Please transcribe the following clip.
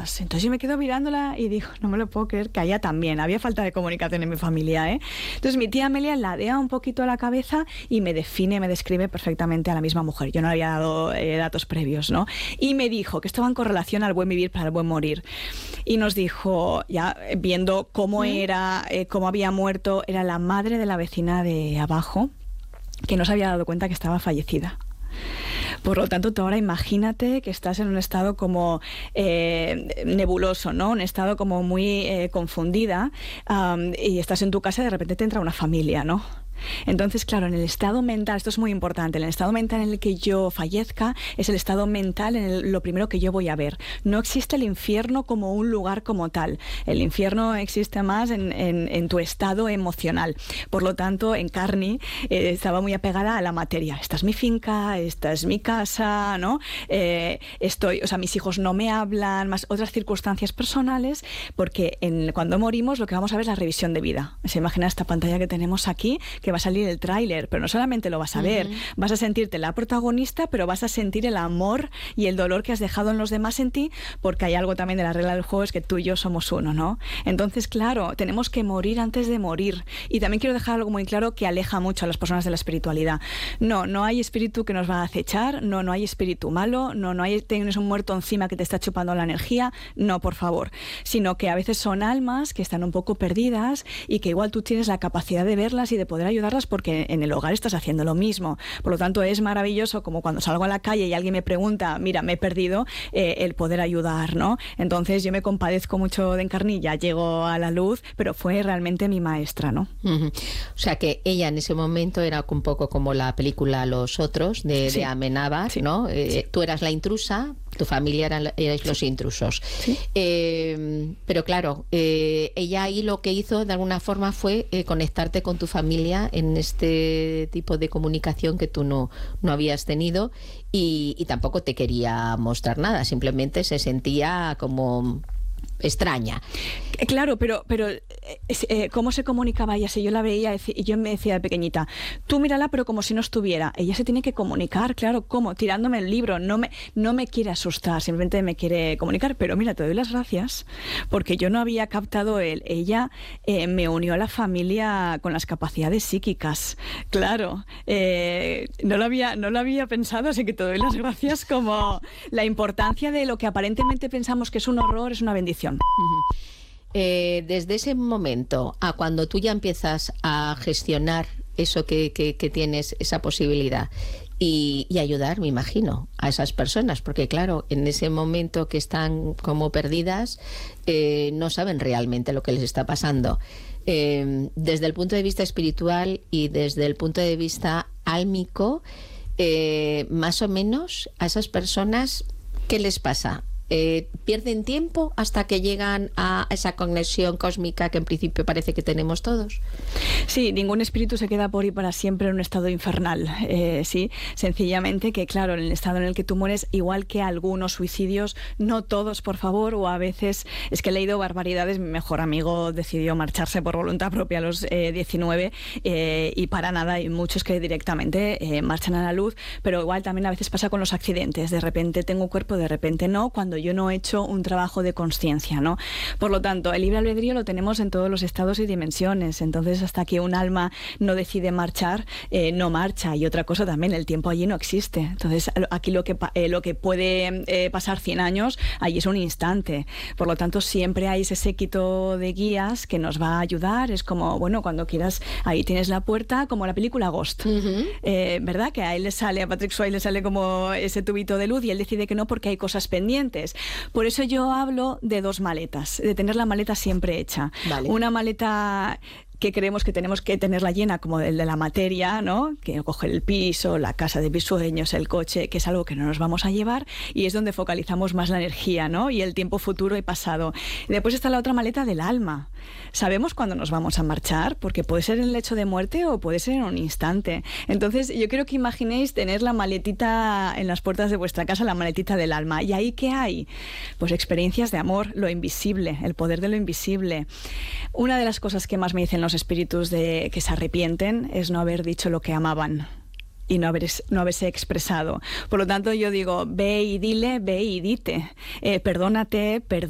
estás? Entonces yo me quedo mirándola y digo, no me lo puedo creer, que a ella también, había falta de comunicación en mi familia, ¿eh? Entonces mi tía Amelia ladea un poquito la cabeza y me describe perfectamente a la misma mujer. Yo no le había dado datos previos, ¿no? Y me dijo que esto va en correlación al buen vivir para el buen morir. Y nos dijo, ya viendo cómo era, cómo había muerto, era la madre de la vecina de abajo, que no se había dado cuenta que estaba fallecida. Por lo tanto, tú ahora imagínate que estás en un estado como nebuloso, ¿no? Un estado como muy confundida, y estás en tu casa y de repente te entra una familia, ¿no? Entonces, claro, en el estado mental, esto es muy importante, en el estado mental en el que yo fallezca, es el estado mental lo primero que yo voy a ver. No existe el infierno como un lugar como tal. El infierno existe más en tu estado emocional. Por lo tanto, en Carni estaba muy apegada a la materia. Esta es mi finca, esta es mi casa, ¿no? Mis hijos no me hablan, más otras circunstancias personales, porque cuando morimos lo que vamos a ver es la revisión de vida. Se imagina esta pantalla que tenemos aquí, que va a salir el tráiler, pero no solamente lo vas a ver, vas a sentirte la protagonista, pero vas a sentir el amor y el dolor que has dejado en los demás en ti, porque hay algo también de la regla del juego, es que tú y yo somos uno, ¿no? Entonces, claro, tenemos que morir antes de morir. Y también quiero dejar algo muy claro que aleja mucho a las personas de la espiritualidad. No hay espíritu que nos va a acechar, no hay espíritu malo, tienes un muerto encima que te está chupando la energía, no, por favor. Sino que a veces son almas que están un poco perdidas y que igual tú tienes la capacidad de verlas y de poder ayudarlas porque en el hogar estás haciendo lo mismo. Por lo tanto, es maravilloso como cuando salgo a la calle y alguien me pregunta, mira, me he perdido, el poder ayudar, ¿no? Entonces yo me compadezco mucho de Encarnilla, llego a la luz, pero fue realmente mi maestra, ¿no? O sea que ella en ese momento era un poco como la película Los Otros de Amenábar, sí, ¿no? Sí. Tú eras la intrusa, tu familia erais los intrusos. Sí. Pero claro, ella ahí lo que hizo de alguna forma fue conectarte con tu familia en este tipo de comunicación que tú no habías tenido y tampoco te quería mostrar nada, simplemente se sentía como extraña. Claro, pero ¿cómo se comunicaba ella? Si yo la veía y yo me decía de pequeñita, tú mírala, pero como si no estuviera. Ella se tiene que comunicar, claro, ¿cómo? Tirándome el libro. No me quiere asustar, simplemente me quiere comunicar. Pero mira, te doy las gracias, porque yo no había captado ella me unió a la familia con las capacidades psíquicas. Claro, no lo había pensado, así que te doy las gracias, como la importancia de lo que aparentemente pensamos que es un horror, es una bendición. Desde ese momento a cuando tú ya empiezas a gestionar eso que tienes, esa posibilidad y ayudar, me imagino, a esas personas, porque claro, en ese momento que están como perdidas, no saben realmente lo que les está pasando. Desde el punto de vista espiritual y desde el punto de vista álmico, más o menos a esas personas, ¿qué les pasa? ¿Pierden tiempo hasta que llegan a esa conexión cósmica que en principio parece que tenemos todos? Sí, ningún espíritu se queda por y para siempre en un estado infernal. Sí, sencillamente que, claro, en el estado en el que tú mueres, igual que algunos suicidios, no todos, por favor, o a veces, es que he leído barbaridades. Mi mejor amigo decidió marcharse por voluntad propia a los 19 y para nada, hay muchos que directamente marchan a la luz, pero igual también a veces pasa con los accidentes. De repente tengo cuerpo, de repente no, cuando yo no he hecho un trabajo de conciencia, ¿no? Por lo tanto, el libre albedrío lo tenemos en todos los estados y dimensiones. Entonces, hasta que un alma no decide marchar, no marcha. Y otra cosa también, el tiempo allí no existe. Entonces, aquí lo que puede pasar 100 años, allí es un instante. Por lo tanto, siempre hay ese séquito de guías que nos va a ayudar. Es como, bueno, cuando quieras, ahí tienes la puerta, como la película Ghost. ¿Verdad? Que a él a Patrick Swayze le sale como ese tubito de luz y él decide que no porque hay cosas pendientes. Por eso yo hablo de 2 maletas, de tener la maleta siempre hecha. Vale. Una maleta que creemos que tenemos que tenerla llena, como el de la materia, ¿no? Que coger el piso, la casa de mis sueños, el coche, que es algo que no nos vamos a llevar, y es donde focalizamos más la energía, ¿no? Y el tiempo futuro y pasado. Y después está la otra maleta del alma. Sabemos cuándo nos vamos a marchar, porque puede ser en el lecho de muerte o puede ser en un instante. Entonces, yo quiero que imaginéis tener la maletita en las puertas de vuestra casa, la maletita del alma. ¿Y ahí qué hay? Pues experiencias de amor, lo invisible, el poder de lo invisible. Una de las cosas que más me dicen los espíritus que se arrepienten es no haber dicho lo que amaban y no haberse expresado. Por lo tanto, yo digo, ve y dile, ve y dite. Perdónate,